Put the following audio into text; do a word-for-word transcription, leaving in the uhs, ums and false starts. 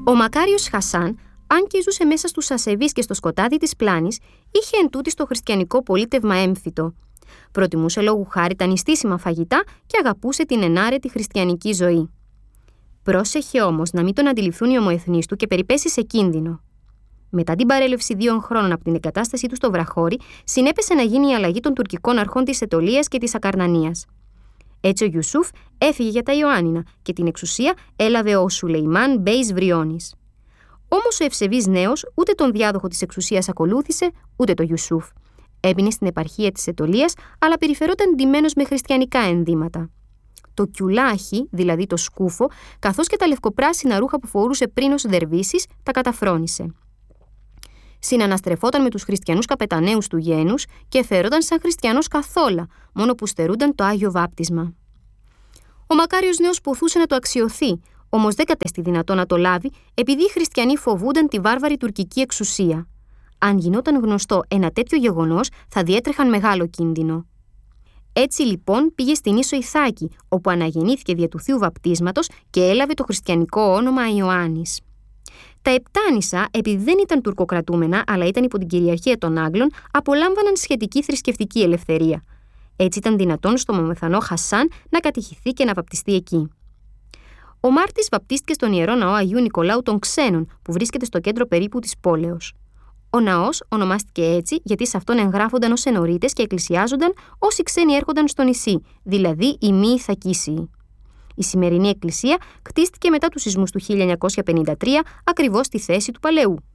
Ο μακάριος Χασάν, αν και ζούσε μέσα στους ασεβείς και στο σκοτάδι της πλάνης, είχε εν τούτης το χριστιανικό πολίτευμα έμφυτο. Προτιμούσε λόγου χάρη τα νηστίσιμα φαγητά και αγαπούσε την ενάρετη χριστιανική ζωή. Πρόσεχε όμως να μην τον αντιληφθούν οι ομοεθνείς του και περιπέσει σε κίνδυνο. Μετά την παρέλευση δύο χρόνων από την εγκατάστασή του στο Βραχώρι, συνέπεσε να γίνει η αλλαγή των τουρκικών αρχών της Αιτωλίας και της Ακαρνανίας. Έτσι ο Ιουσούφ έφυγε για τα Ιωάννινα και την εξουσία έλαβε ο Σουλεϊμάν Μπέης Βριώνης. Όμως ο ευσεβής νέος ούτε τον διάδοχο της εξουσίας ακολούθησε, ούτε το Ιουσούφ. Έμεινε στην επαρχία της Αιτωλίας, αλλά περιφερόταν ντυμένος με χριστιανικά ενδύματα. Το κιουλάχι, δηλαδή το σκούφο, καθώς και τα λευκοπράσινα ρούχα που φορούσε πριν ως δερβίσης, τα καταφρόνησε. Συναναστρεφόταν με τους χριστιανούς καπεταναίους του γένους και φέρονταν σαν χριστιανός καθόλα, μόνο που στερούνταν το Άγιο Βάπτισμα. Ο μακάριος νέος ποθούσε να το αξιωθεί, όμως δεν κατέστη δυνατό να το λάβει, επειδή οι χριστιανοί φοβούνταν τη βάρβαρη τουρκική εξουσία. Αν γινόταν γνωστό ένα τέτοιο γεγονός, θα διέτρεχαν μεγάλο κίνδυνο. Έτσι λοιπόν πήγε στην Ίσο Ιθάκη, όπου αναγεννήθηκε δια του Θείου Βαπτίσματος και έλαβε το χριστιανικό όνομα Ιωάννης. Τα Επτάνησα, επειδή δεν ήταν τουρκοκρατούμενα, αλλά ήταν υπό την κυριαρχία των Άγγλων, απολάμβαναν σχετική θρησκευτική ελευθερία. Έτσι ήταν δυνατόν στο Μωμεθανό Χασάν να κατηχηθεί και να βαπτιστεί εκεί. Ο Μάρτης βαπτίστηκε στον ιερό ναό Αγίου Νικολάου των Ξένων, που βρίσκεται στο κέντρο περίπου της πόλεως. Ο ναός ονομάστηκε έτσι γιατί σε αυτόν εγγράφονταν ως ενορίτες και εκκλησιάζονταν όσοι ξένοι έρχονταν στο νησί, δηλαδή οι μη Ιθακίσιοι. Η σημερινή εκκλησία κτίστηκε μετά τους σεισμούς του χίλια εννιακόσια πενήντα τρία ακριβώς στη θέση του παλαιού.